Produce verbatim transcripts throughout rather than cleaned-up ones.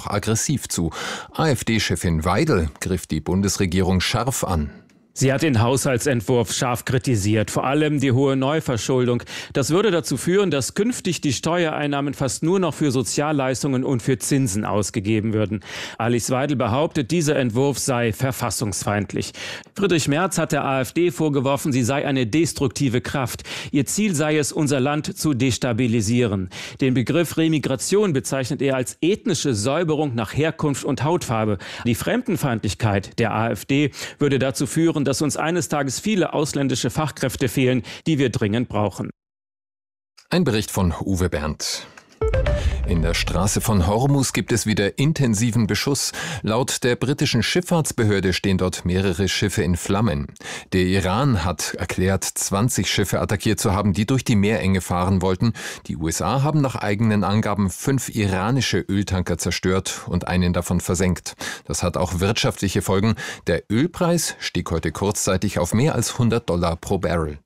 noch aggressiv zu. AfD-Chefin Weidel griff die Bundesregierung scharf an. Sie hat den Haushaltsentwurf scharf kritisiert, vor allem die hohe Neuverschuldung. Das würde dazu führen, dass künftig die Steuereinnahmen fast nur noch für Sozialleistungen und für Zinsen ausgegeben würden. Alice Weidel behauptet, dieser Entwurf sei verfassungsfeindlich. Friedrich Merz hat der AfD vorgeworfen, sie sei eine destruktive Kraft. Ihr Ziel sei es, unser Land zu destabilisieren. Den Begriff Remigration bezeichnet er als ethnische Säuberung nach Herkunft und Hautfarbe. Die Fremdenfeindlichkeit der AfD würde dazu führen, dass uns eines Tages viele ausländische Fachkräfte fehlen, die wir dringend brauchen. Ein Bericht von Uwe Berndt. In der Straße von Hormuz gibt es wieder intensiven Beschuss. Laut der britischen Schifffahrtsbehörde stehen dort mehrere Schiffe in Flammen. Der Iran hat erklärt, zwanzig Schiffe attackiert zu haben, die durch die Meerenge fahren wollten. Die U S A haben nach eigenen Angaben fünf iranische Öltanker zerstört und einen davon versenkt. Das hat auch wirtschaftliche Folgen. Der Ölpreis stieg heute kurzzeitig auf mehr als hundert Dollar pro Barrel.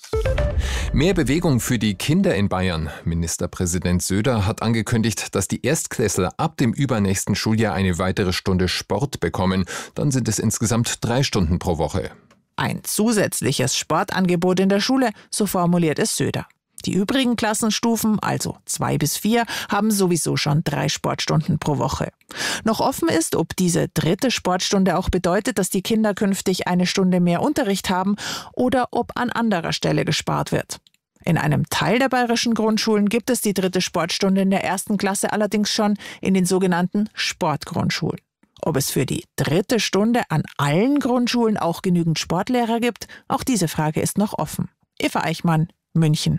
Mehr Bewegung für die Kinder in Bayern. Ministerpräsident Söder hat angekündigt, dass die Erstklässler ab dem übernächsten Schuljahr eine weitere Stunde Sport bekommen. Dann sind es insgesamt drei Stunden pro Woche. Ein zusätzliches Sportangebot in der Schule, so formuliert es Söder. Die übrigen Klassenstufen, also zwei bis vier, haben sowieso schon drei Sportstunden pro Woche. Noch offen ist, ob diese dritte Sportstunde auch bedeutet, dass die Kinder künftig eine Stunde mehr Unterricht haben oder ob an anderer Stelle gespart wird. In einem Teil der bayerischen Grundschulen gibt es die dritte Sportstunde in der ersten Klasse allerdings schon in den sogenannten Sportgrundschulen. Ob es für die dritte Stunde an allen Grundschulen auch genügend Sportlehrer gibt, auch diese Frage ist noch offen. Eva Eichmann, München.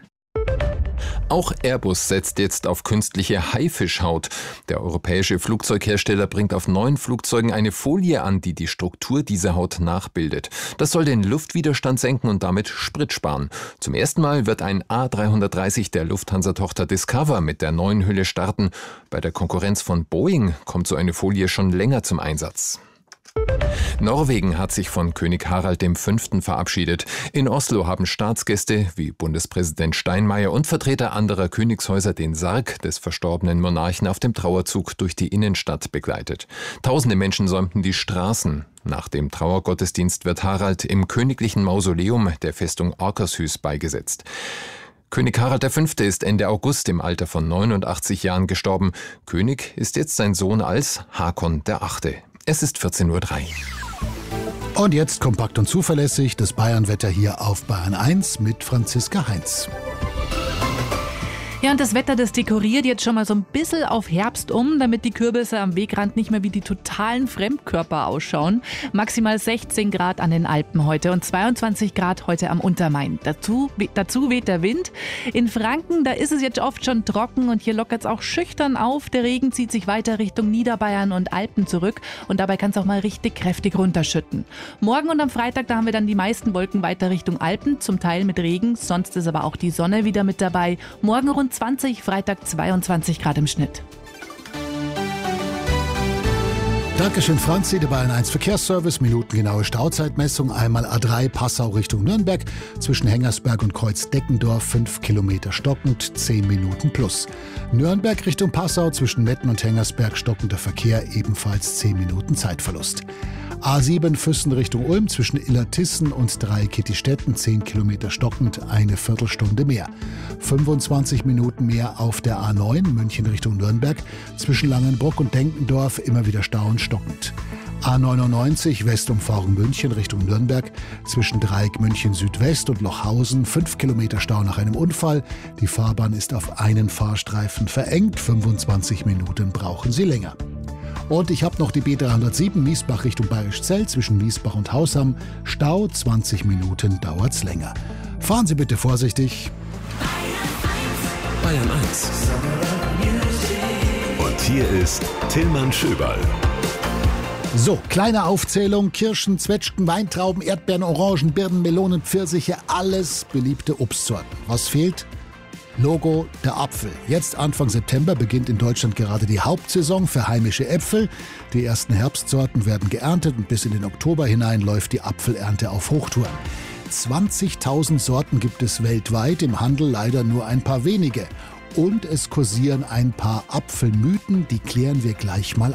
Auch Airbus setzt jetzt auf künstliche Haifischhaut. Der europäische Flugzeughersteller bringt auf neuen Flugzeugen eine Folie an, die die Struktur dieser Haut nachbildet. Das soll den Luftwiderstand senken und damit Sprit sparen. Zum ersten Mal wird ein A drei dreißig der Lufthansa-Tochter Discover mit der neuen Hülle starten. Bei der Konkurrenz von Boeing kommt so eine Folie schon länger zum Einsatz. Norwegen hat sich von König Harald der Fünfte verabschiedet. In Oslo haben Staatsgäste wie Bundespräsident Steinmeier und Vertreter anderer Königshäuser den Sarg des verstorbenen Monarchen auf dem Trauerzug durch die Innenstadt begleitet. Tausende Menschen säumten die Straßen. Nach dem Trauergottesdienst wird Harald im königlichen Mausoleum der Festung Akershus beigesetzt. König Harald der Fünfte ist Ende August im Alter von neunundachtzig Jahren gestorben. König ist jetzt sein Sohn als Hakon der Achte. Es ist vierzehn Uhr drei. Und jetzt kompakt und zuverlässig das Bayern-Wetter hier auf Bayern eins mit Franziska Heinz. Ja, und das Wetter, das dekoriert jetzt schon mal so ein bisschen auf Herbst um, damit die Kürbisse am Wegrand nicht mehr wie die totalen Fremdkörper ausschauen. Maximal sechzehn Grad an den Alpen heute und zweiundzwanzig Grad heute am Untermain. Dazu, dazu weht der Wind. In Franken, da ist es jetzt oft schon trocken und hier lockert es auch schüchtern auf. Der Regen zieht sich weiter Richtung Niederbayern und Alpen zurück und dabei kann es auch mal richtig kräftig runterschütten. Morgen und am Freitag, da haben wir dann die meisten Wolken weiter Richtung Alpen, zum Teil mit Regen. Sonst ist aber auch die Sonne wieder mit dabei. Morgen rund zwanzig, Freitag zweiundzwanzig Grad im Schnitt. Dankeschön, Franzi. Der Bayern eins Verkehrsservice. Minutengenaue Stauzeitmessung. Einmal A drei Passau Richtung Nürnberg. Zwischen Hengersberg und Kreuzdeckendorf fünf Kilometer stockend, zehn Minuten plus. Nürnberg Richtung Passau zwischen Metten und Hengersberg stockender Verkehr, ebenfalls zehn Minuten Zeitverlust. A sieben Füssen Richtung Ulm zwischen Illertissen und Dreieckittistetten, zehn Kilometer stockend, eine Viertelstunde mehr. fünfundzwanzig Minuten mehr auf der A neun München Richtung Nürnberg zwischen Langenbruck und Denkendorf, immer wieder Stau und stockend. A neunundneunzig Westumfahrung München Richtung Nürnberg zwischen Dreieck München Südwest und Lochhausen, fünf Kilometer Stau nach einem Unfall. Die Fahrbahn ist auf einen Fahrstreifen verengt, fünfundzwanzig Minuten brauchen Sie länger. Und ich habe noch die B dreihundertsieben Miesbach Richtung Bayerischzell zwischen Miesbach und Hausham. Stau, zwanzig Minuten dauert's länger. Fahren Sie bitte vorsichtig. Bayern eins. Und hier ist Tillmann Schöberl. So, kleine Aufzählung. Kirschen, Zwetschgen, Weintrauben, Erdbeeren, Orangen, Birnen, Melonen, Pfirsiche. Alles beliebte Obstsorten. Was fehlt? Logo, der Apfel. Jetzt Anfang September beginnt in Deutschland gerade die Hauptsaison für heimische Äpfel. Die ersten Herbstsorten werden geerntet und bis in den Oktober hinein läuft die Apfelernte auf Hochtouren. zwanzigtausend Sorten gibt es weltweit, im Handel leider nur ein paar wenige. Und es kursieren ein paar Apfelmythen, die klären wir gleich mal